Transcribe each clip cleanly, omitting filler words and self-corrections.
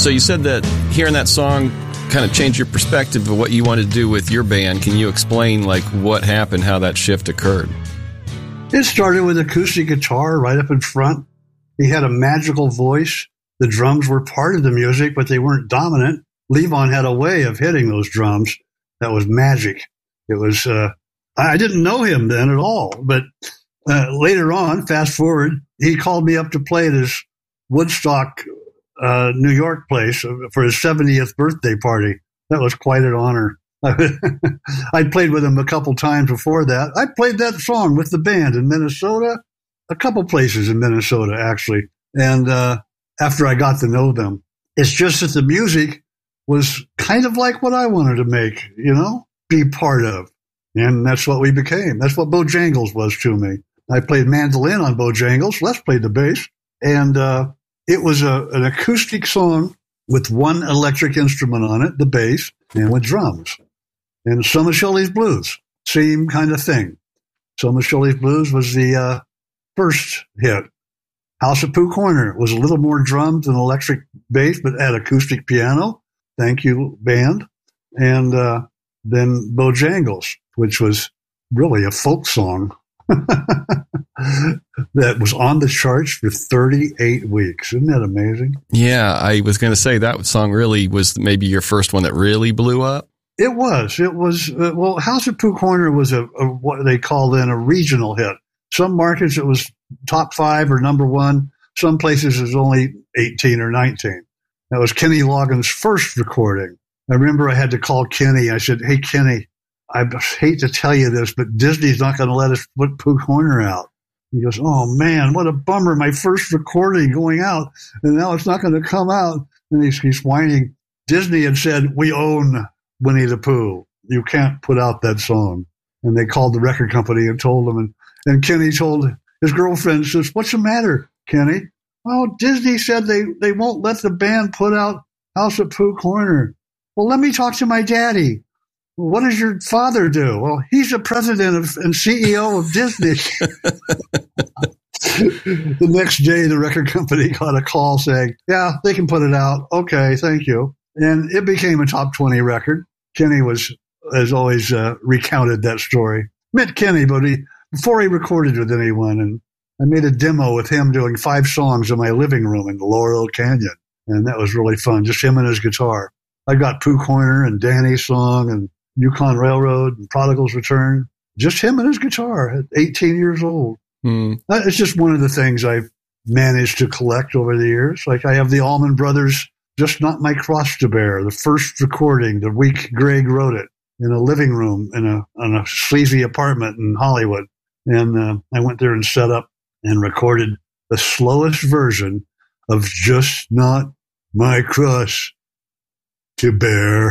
So you said that hearing that song kind of changed your perspective of what you wanted to do with your band. Can you explain like what happened, how that shift occurred? It started with acoustic guitar right up in front. He had a magical voice. The drums were part of the music, but they weren't dominant. Levon had a way of hitting those drums that was magic. It was, I didn't know him then at all, but later on, fast forward, he called me up to play at his Woodstock, New York place for his 70th birthday party. That was quite an honor. I'd played with him a couple times before that. I played that song with the band in Minnesota, a couple places in Minnesota, actually. And after I got to know them, it's just that the music was kind of like what I wanted to make, be part of. And that's what we became. That's what Bojangles was to me. I played mandolin on Bojangles. Les played the bass. And it was an acoustic song with one electric instrument on it, the bass, and with drums. And Some of Shelley's Blues, same kind of thing. Some of Shelley's Blues was the first hit. House at Pooh Corner was a little more drums and electric bass, but had acoustic piano. Thank you, band. And then Bojangles, which was really a folk song that was on the charts for 38 weeks. Isn't that amazing? Yeah, I was going to say that song really was maybe your first one that really blew up. It was. Well, House at Pooh Corner was a what they call then a regional hit. Some markets it was top 5 or number 1. Some places it was only 18 or 19. That was Kenny Loggins' first recording. I remember I had to call Kenny. I said, "Hey, Kenny, I hate to tell you this, but Disney's not going to let us put Pooh Corner out." He goes, "Oh, man, what a bummer. My first recording going out, and now it's not going to come out." And he's whining. Disney had said, "We own Winnie the Pooh. You can't put out that song." And they called the record company and told them. And Kenny told his girlfriend, says, "What's the matter, Kenny?" "Oh, Disney said they won't let the band put out House at Pooh Corner." "Well, let me talk to my daddy." "Well, what does your father do?" "Well, he's the president and CEO of Disney." The next day, the record company got a call saying, "Yeah, they can put it out." "Okay, thank you." And it became a top 20 record. Kenny has always recounted that story. Met Kenny, but before he recorded with anyone, and I made a demo with him doing 5 songs in my living room in the Laurel Canyon. And that was really fun, just him and his guitar. I got Pooh Corner and Danny's Song and Yukon Railroad and Prodigal's Return. Just him and his guitar at 18 years old. It's just one of the things I've managed to collect over the years. Like I have the Allman Brothers' Just Not My Cross to Bear, the first recording, the week Greg wrote it, in a living room on a sleazy apartment in Hollywood. And I went there and set up and recorded the slowest version of Just Not My Cross to Bear.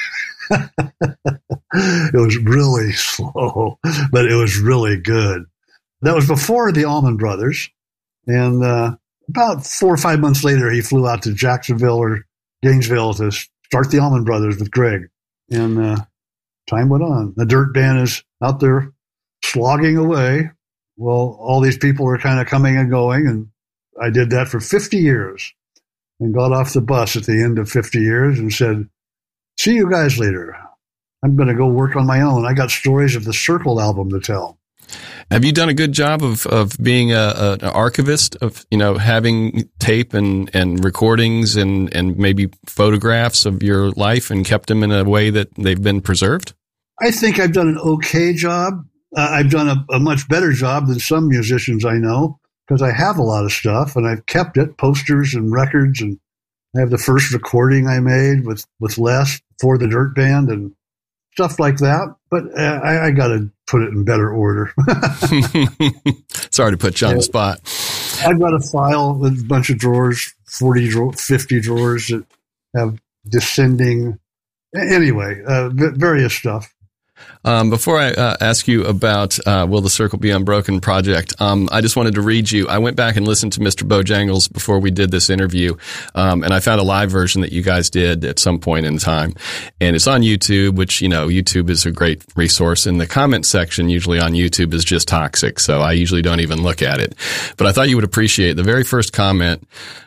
It was really slow, but it was really good. That was before the Allman Brothers. And about 4 or 5 months later, he flew out to Jacksonville or Gainesville to start the Allman Brothers with Greg. And time went on. The Dirt Band is out there slogging away. Well, all these people are kind of coming and going, and I did that for 50 years and got off the bus at the end of 50 years and said, "See you guys later. I'm going to go work on my own. I got stories of the Circle album to tell." Have you done a good job of being an archivist, of having tape and recordings and maybe photographs of your life and kept them in a way that they've been preserved? I think I've done an okay job. I've done a much better job than some musicians I know because I have a lot of stuff and I've kept it, posters and records, and I have the first recording I made with Les for the Dirt Band and stuff like that. But I got to put it in better order. Sorry to put you on the spot. I've got a file with a bunch of drawers, 50 drawers that have descending, anyway, various stuff. Before I ask you about Will the Circle Be Unbroken project, I just wanted to read you. I went back and listened to Mr. Bojangles before we did this interview, and I found a live version that you guys did at some point in time. And it's on YouTube, which, YouTube is a great resource. And the comment section usually on YouTube is just toxic, so I usually don't even look at it. But I thought you would appreciate the very first comment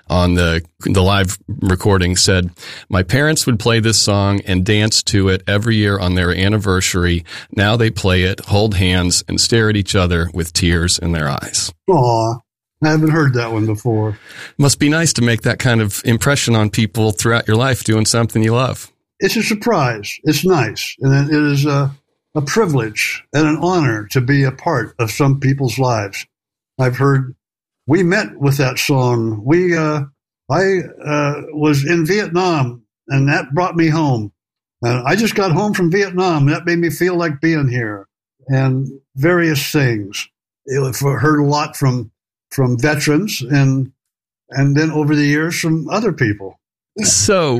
on the live recording said, "My parents would play this song and dance to it every year on their anniversary. Now they play it, hold hands, and stare at each other with tears in their eyes." Aw, I haven't heard that one before. Must be nice to make that kind of impression on people throughout your life doing something you love. It's a surprise. It's nice. And it is a privilege and an honor to be a part of some people's lives. I've heard, we met with that song. I was in Vietnam, and that brought me home. I just got home from Vietnam. That made me feel like being here, and various things. I've heard a lot from veterans, and then over the years from other people. So,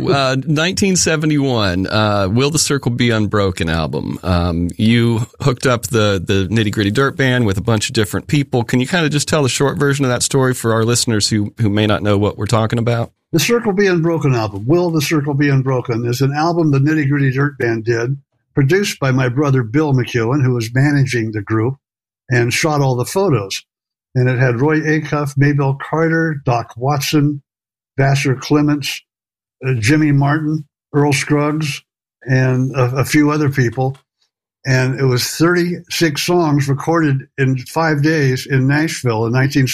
1971, Will the Circle Be Unbroken album. You hooked up the Nitty Gritty Dirt Band with a bunch of different people. Can you kind of just tell the short version of that story for our listeners who may not know what we're talking about? The Circle Be Unbroken album, Will the Circle Be Unbroken, is an album the Nitty Gritty Dirt Band did, produced by my brother Bill McEwen, who was managing the group and shot all the photos. And it had Roy Acuff, Maybelle Carter, Doc Watson, Vassar Clements, Jimmy Martin, Earl Scruggs, and a few other people. And it was 36 songs recorded in 5 days in Nashville in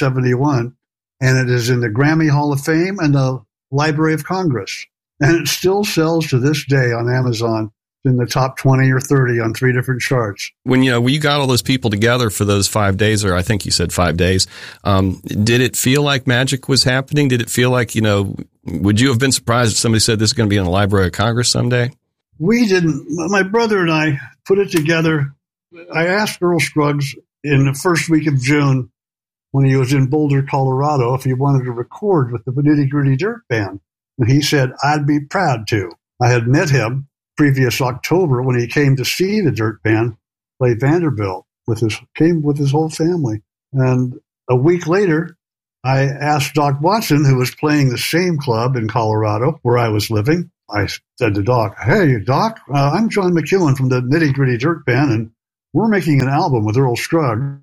1971. And it is in the Grammy Hall of Fame and the Library of Congress. And it still sells to this day on Amazon in the top 20 or 30 on 3 different charts. When you got all those people together for those 5 days, or I think you said 5 days, did it feel like magic was happening? Did it feel like, would you have been surprised if somebody said this is going to be in the Library of Congress someday? We didn't. My brother and I put it together. I asked Earl Scruggs in the first week of June when he was in Boulder, Colorado, if he wanted to record with the Nitty Gritty Dirt Band. And he said, I'd be proud to. I had met him previous October when he came to see the Dirt Band play Vanderbilt came with his whole family. And a week later, I asked Doc Watson, who was playing the same club in Colorado where I was living. I said to Doc, "Hey, Doc, I'm John McEwen from the Nitty Gritty Dirt Band, and we're making an album with Earl Scruggs."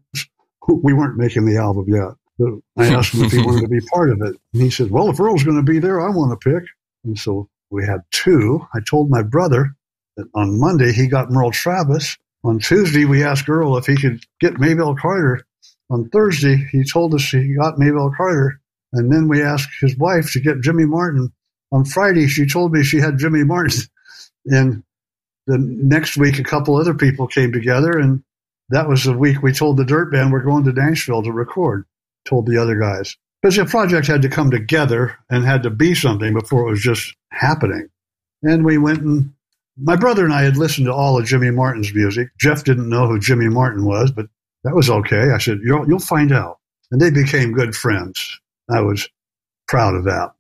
We weren't making the album yet. But I asked him if he wanted to be part of it. And he said, "Well, if Earl's going to be there, I want to pick." And so we had 2. I told my brother that on Monday he got Merle Travis. On Tuesday, we asked Earl if he could get Maybelle Carter. On Thursday, he told us he got Maybelle Carter. And then we asked his wife to get Jimmy Martin. On Friday, she told me she had Jimmy Martin. And the next week, a couple other people came together. And that was the week we told the Dirt Band we're going to Nashville to record, told the other guys. Because the project had to come together and had to be something before it was just happening. And we went, and my brother and I had listened to all of Jimmy Martin's music. Jeff didn't know who Jimmy Martin was, but that was okay. I said, you'll find out. And they became good friends. I was proud of that.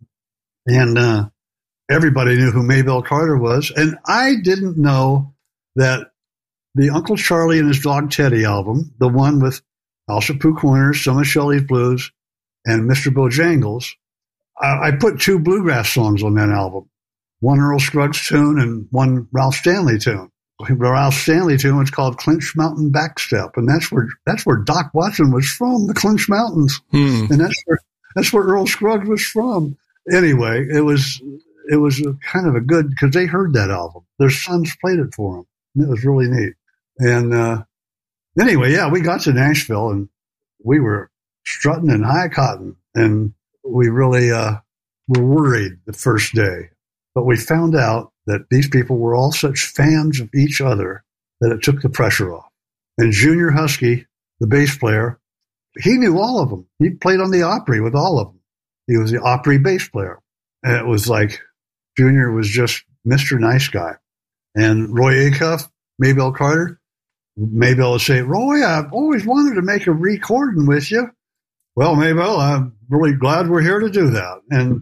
And everybody knew who Maybelle Carter was. And I didn't know that the Uncle Charlie and His Dog Teddy album, the one with Al Chaput Corners, Some of Shelley's Blues, and Mr. Bojangles, I put 2 bluegrass songs on that album. One Earl Scruggs tune and one Ralph Stanley tune. The Ralph Stanley tune was called Clinch Mountain Backstep, and that's where Doc Watson was from, the Clinch Mountains, and that's where Earl Scruggs was from. Anyway, it was kind of a good, because they heard that album. Their sons played it for them. And it was really neat. And anyway, yeah, we got to Nashville and we were strutting in high cotton, and we really were worried the first day. But we found out that these people were all such fans of each other that it took the pressure off. And Junior Husky, the bass player, he knew all of them. He played on the Opry with all of them. He was the Opry bass player. And it was like Junior was just Mr. Nice Guy. And Roy Acuff, Maybelle Carter, Maybelle would say, "Roy, I've always wanted to make a recording with you." "Well, Maybelle, I'm really glad we're here to do that." And,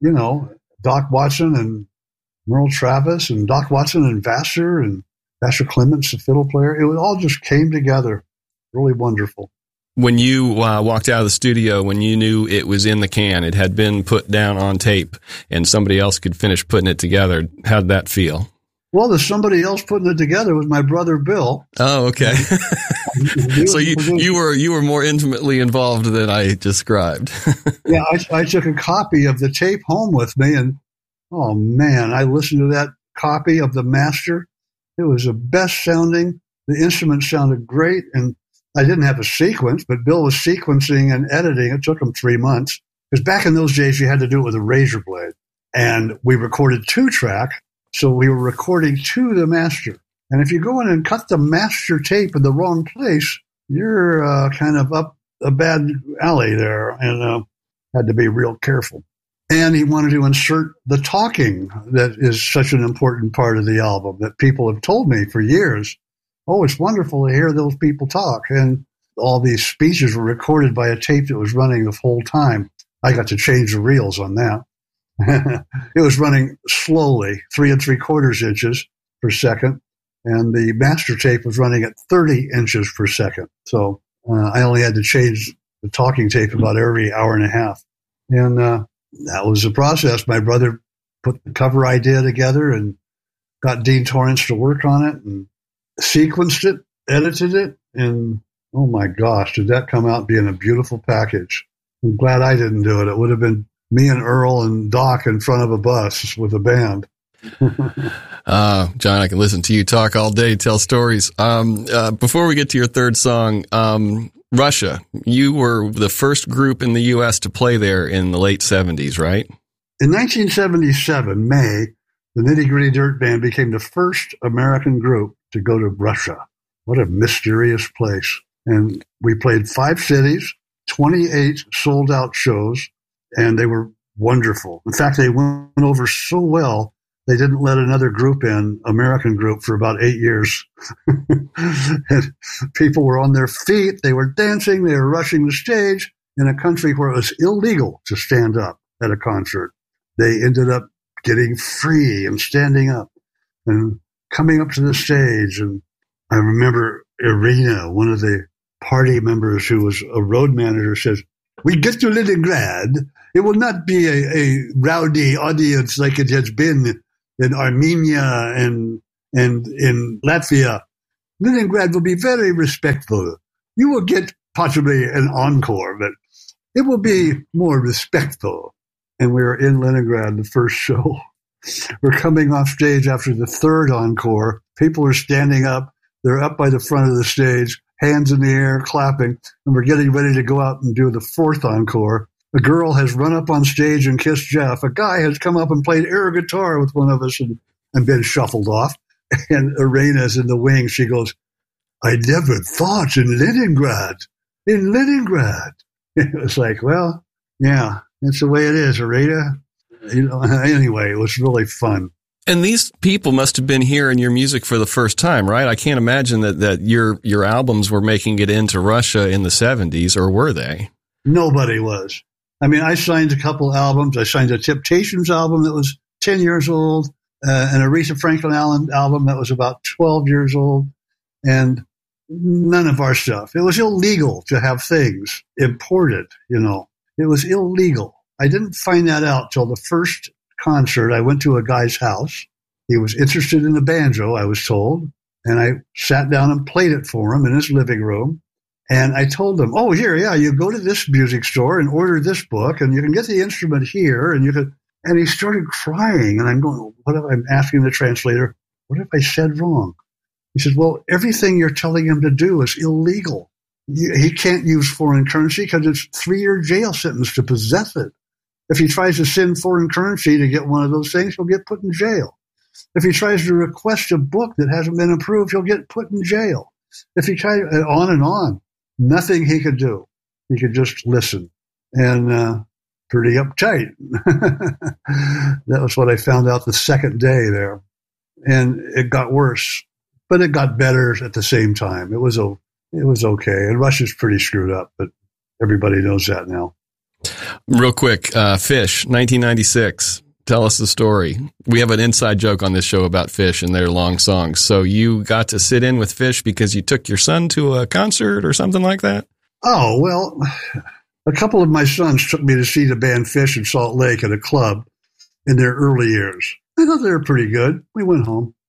Doc Watson and Merle Travis and Doc Watson and Vassar Clements, the fiddle player, it all just came together. Really wonderful. When you walked out of the studio, when you knew it was in the can, it had been put down on tape, and somebody else could finish putting it together, how did that feel? Well, there's somebody else putting it together was my brother Bill. Oh, okay. So you were more intimately involved than I described. Yeah, I took a copy of the tape home with me, and oh man, I listened to that copy of the master. It was the best sounding. The instrument sounded great, and I didn't have a sequence, but Bill was sequencing and editing. It took him 3 months because back in those days you had to do it with a razor blade, and we recorded 2-track. So we were recording to the master. And if you go in and cut the master tape in the wrong place, you're kind of up a bad alley there, and had to be real careful. And he wanted to insert the talking that is such an important part of the album that people have told me for years. Oh, it's wonderful to hear those people talk. And all these speeches were recorded by a tape that was running the whole time. I got to change the reels on that. It was running slowly, 3 3/4 inches per second, and the master tape was running at 30 inches per second. So I only had to change the talking tape about every hour and a half. And that was the process. My brother put the cover idea together and got Dean Torrance to work on it and sequenced it, edited it, and oh my gosh, did that come out being a beautiful package. I'm glad I didn't do it. It would have been me and Earl and Doc in front of a bus with a band. John, I can listen to you talk all day, tell stories. Before we get to your third song, Russia, you were the first group in the U.S. to play there in the late 70s, right? In 1977, May, the Nitty Gritty Dirt Band became the first American group to go to Russia. What a mysterious place. And we played 5 cities, 28 sold-out shows, and they were wonderful. In fact, they went over so well, they didn't let another group in, American group, for about 8 years. And people were on their feet. They were dancing. They were rushing the stage in a country where it was illegal to stand up at a concert. They ended up getting free and standing up and coming up to the stage. And I remember Irina, one of the party members who was a road manager, says, "We get to Leningrad. It will not be a rowdy audience like it has been in Armenia and in Latvia. Leningrad will be very respectful. You will get possibly an encore, but it will be more respectful." And we were in Leningrad, the first show. We're coming off stage after the third encore. People are standing up. They're up by the front of the stage, hands in the air, clapping, and we're getting ready to go out and do the fourth encore. A girl has run up on stage and kissed Jeff. A guy has come up and played air guitar with one of us and been shuffled off. And Irina's in the wing. She goes, "I never thought in Leningrad. In Leningrad." It was like, well, yeah, that's the way it is, Irina. Anyway, it was really fun. And these people must have been hearing your music for the first time, right? I can't imagine that your albums were making it into Russia in the 70s, or were they? Nobody was. I mean, I signed a couple albums. I signed a Temptations album that was 10 years old, and a Aretha Franklin album that was about 12 years old, and none of our stuff. It was illegal to have things imported, It was illegal. I didn't find that out till the first concert. I went to a guy's house. He was interested in the banjo, I was told, and I sat down and played it for him in his living room. And I told him, "Oh, here, yeah, you go to this music store and order this book, and you can get the instrument here, and you could." And he started crying, and I'm going, I'm asking the translator, "What have I said wrong?" He says, "Well, everything you're telling him to do is illegal. He can't use foreign currency because it's 3-year jail sentence to possess it. If he tries to send foreign currency to get one of those things, he'll get put in jail. If he tries to request a book that hasn't been approved, he'll get put in jail. If he tries, on and on, nothing he could do. He could just listen." And pretty uptight. That was what I found out the second day there. And it got worse, but it got better at the same time. It was okay. And Russia's pretty screwed up, but everybody knows that now. Real quick, Fish, 1996. Tell us the story. We have an inside joke on this show about Fish and their long songs. So you got to sit in with Fish because you took your son to a concert or something like that? Oh, well, a couple of my sons took me to see the band Fish in Salt Lake at a club in their early years. I thought they were pretty good. We went home.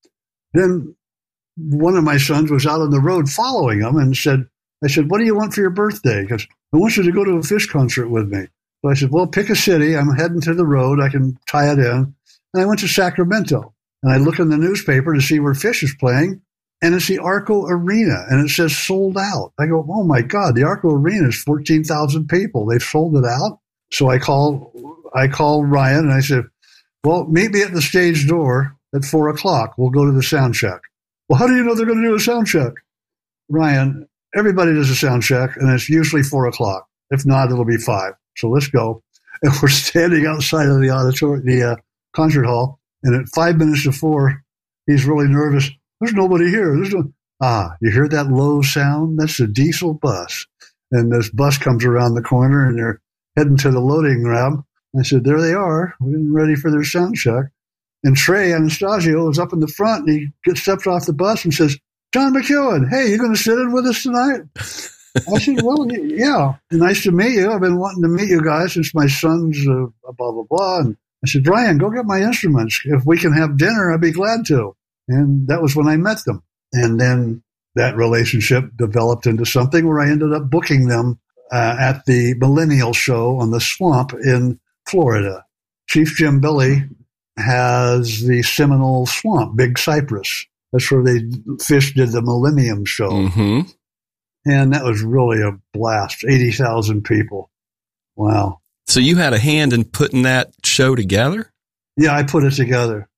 Then one of my sons was out on the road following him and I said, what do you want for your birthday? Because I want you to go to a Phish concert with me. So I said, well, pick a city. I'm heading to the road. I can tie it in. And I went to Sacramento. And I look in the newspaper to see where Phish is playing. And it's the Arco Arena. And it says sold out. I go, oh, my God, the Arco Arena is 14,000 people. They've sold it out. So I call Ryan and I said, well, meet me at the stage door at 4 o'clock. We'll go to the sound check. Well, how do you know they're going to do a sound check? Ryan, everybody does a sound check, and it's usually 4 o'clock. If not, it'll be 5. So let's go. And we're standing outside of the auditorium, the concert hall, and at 5 minutes to 4, he's really nervous. There's nobody here. You hear that low sound? That's a diesel bus. And this bus comes around the corner, and they're heading to the loading ramp. I said, there they are. We're getting ready for their sound check. And Trey Anastasio is up in the front, and he steps off the bus and says, John McEuen, hey, you going to sit in with us tonight? I said, well, yeah, nice to meet you. I've been wanting to meet you guys since my son's blah, blah, blah. And I said, Brian, go get my instruments. If we can have dinner, I'd be glad to. And that was when I met them. And then that relationship developed into something where I ended up booking them at the Millennial Show on the Swamp in Florida. Chief Jim Billy has the Seminole Swamp, Big Cypress. That's where Phish did the Millennium Show. Mm-hmm. And that was really a blast. 80,000 people. Wow. So you had a hand in putting that show together? Yeah, I put it together.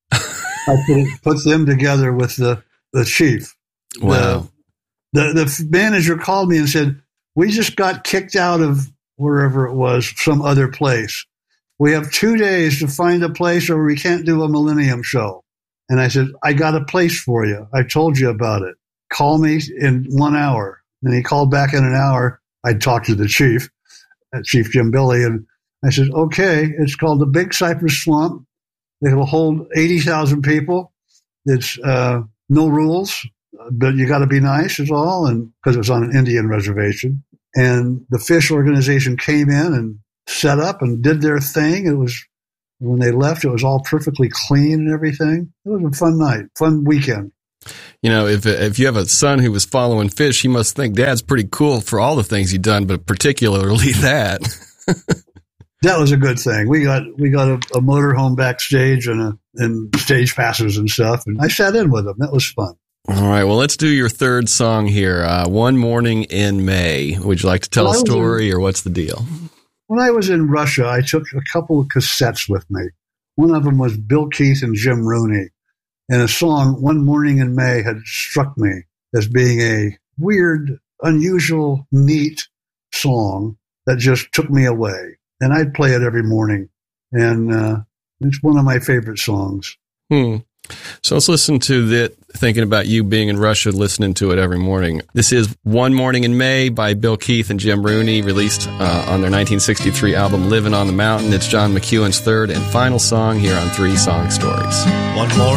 I put them together with the chief. Wow. The manager called me and said, we just got kicked out of wherever it was, some other place. We have 2 days to find a place or we can't do a Millennium Show. And I said, I got a place for you. I told you about it. Call me in 1 hour. And he called back in an hour. I talked to the chief, Chief Jim Billy, and I said, okay, it's called the Big Cypress Swamp. It will hold 80,000 people. It's no rules, but you got to be nice is all, and because it was on an Indian reservation. And the Phish organization came in and set up and did their thing. It was, when they left, it was all perfectly clean and everything. It was a fun night, fun weekend. You know, if you have a son who was following Phish, he must think Dad's pretty cool for all the things he'd done, but particularly that. That was a good thing. We got a motorhome backstage and stage passes and stuff, and I sat in with them. That was fun. All right, well, let's do your third song here. One Morning in May. Would you like to tell a story, or what's the deal? When I was in Russia, I took a couple of cassettes with me. One of them was Bill Keith and Jim Rooney. And a song, One Morning in May, had struck me as being a weird, unusual, neat song that just took me away. And I'd play it every morning. And it's one of my favorite songs. So let's listen to that, thinking about you being in Russia, listening to it every morning. This is One Morning in May by Bill Keith and Jim Rooney, released on their 1963 album Living on the Mountain. It's John McEuen's third and final song here on Three Song Stories. One morning